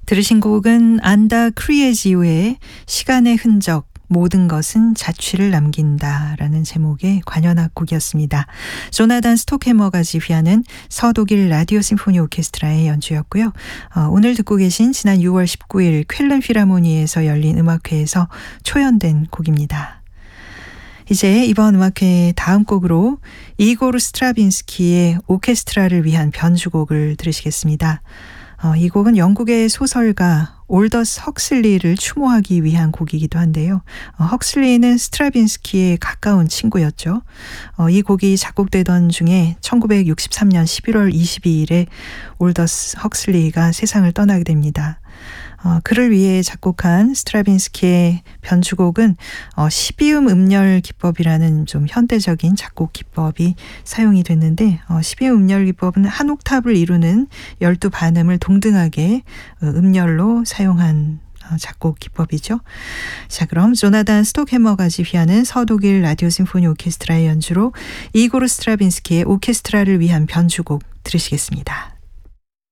들으신 곡은 안다 크리에지오의 시간의 흔적 모든 것은 자취를 남긴다라는 제목의 관현악 곡이었습니다. 조나단 스톡해머가 지휘하는 서독일 라디오 심포니 오케스트라의 연주였고요. 오늘 듣고 계신 지난 6월 19일 쾰른 필하모니에서 열린 음악회에서 초연된 곡입니다. 이제 이번 음악회 다음 곡으로 이고르 스트라빈스키의 오케스트라를 위한 변주곡을 들으시겠습니다. 이 곡은 영국의 소설가 올더스 헉슬리를 추모하기 위한 곡이기도 한데요. 헉슬리는 스트라빈스키의 가까운 친구였죠. 이 곡이 작곡되던 중에 1963년 11월 22일에 올더스 헉슬리가 세상을 떠나게 됩니다. 그를 위해 작곡한 스트라빈스키의 변주곡은 12음 음열 기법이라는 좀 현대적인 작곡 기법이 사용이 됐는데 12음 음열 기법은 한 옥탑을 이루는 12반음을 동등하게 음열로 사용한 작곡 기법이죠. 자, 그럼 조나단 스톡해머가 지휘하는 서독일 라디오 심포니 오케스트라의 연주로 이고르 스트라빈스키의 오케스트라를 위한 변주곡 들으시겠습니다.